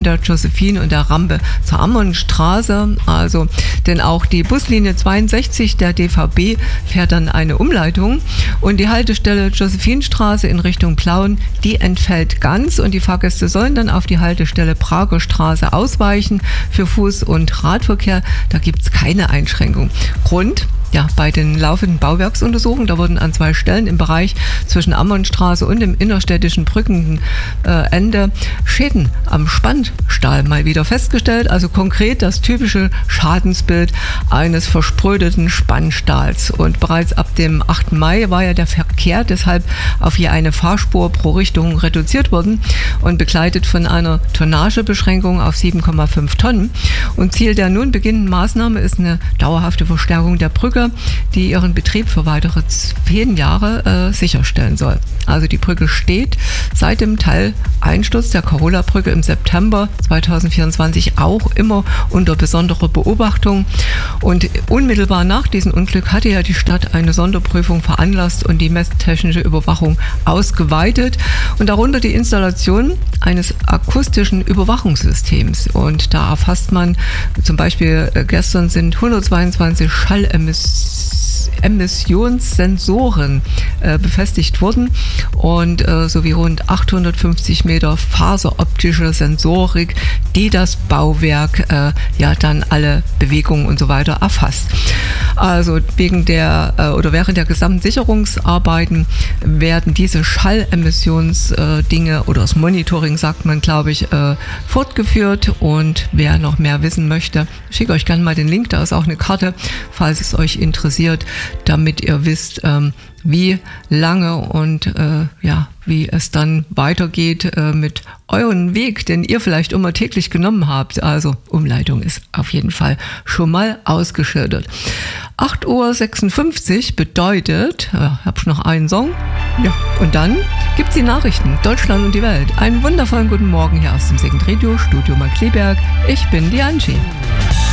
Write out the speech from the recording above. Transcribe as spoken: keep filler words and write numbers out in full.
der Josephine und der Rampe zur Ammonstraße. Also, denn auch die Buslinie zweiundsechzig der D V B fährt dann eine Umleitung und die Haltestelle Josephinstraße in Richtung Plauen, die entfällt ganz und die Fahrgäste sollen dann auf die Haltestelle Prager Straße ausweichen. Für Fuß- und Radverkehr, da gibt es keine Einschränkung. Grund? Ja, bei den laufenden Bauwerksuntersuchungen, da wurden an zwei Stellen im Bereich zwischen Ammonstraße und dem innerstädtischen Brückenende äh, Schäden am Spannstahl mal wieder festgestellt. Also konkret das typische Schadensbild eines versprödeten Spannstahls. Und bereits ab dem achten Mai war ja der Verkehr deshalb auf je eine Fahrspur pro Richtung reduziert worden und begleitet von einer Tonnagebeschränkung auf sieben Komma fünf Tonnen. Und Ziel der nun beginnenden Maßnahme ist eine dauerhafte Verstärkung der Brücke, die ihren Betrieb für weitere zehn Jahre äh, sicherstellen soll. Also die Brücke steht seit dem Teileinsturz der Karola-Brücke im September zweitausendvierundzwanzig auch immer unter besonderer Beobachtung. Und unmittelbar nach diesem Unglück hatte ja die Stadt eine Sonderprüfung veranlasst und die messtechnische Überwachung ausgeweitet und darunter die Installation eines akustischen Überwachungssystems. Und da erfasst man zum Beispiel, äh, gestern sind hundertzweiundzwanzig Schallemissionen Emissionssensoren äh, befestigt wurden und äh, sowie rund achthundertfünfzig Meter faseroptische Sensorik, die das Bauwerk äh, ja dann alle Bewegungen und so weiter erfasst. Also wegen der äh, oder während der gesamten Sicherungsarbeiten werden diese Schalemissionsdinge äh, oder das Monitoring, sagt man, glaube ich, äh, fortgeführt. Und wer noch mehr wissen möchte, schicke euch gerne mal den Link, da ist auch eine Karte, falls es euch interessiert, damit ihr wisst, ähm, wie lange und äh, ja, wie es dann weitergeht äh, mit eurem Weg, den ihr vielleicht immer täglich genommen habt. Also Umleitung ist auf jeden Fall schon mal ausgeschildert. acht Uhr sechsundfünfzig bedeutet, äh, ich habe schon noch einen Song, ja, und dann gibt's die Nachrichten, Deutschland und die Welt. Einen wundervollen guten Morgen hier aus dem Second Radio Studio Markkleeberg. Ich bin die Angie.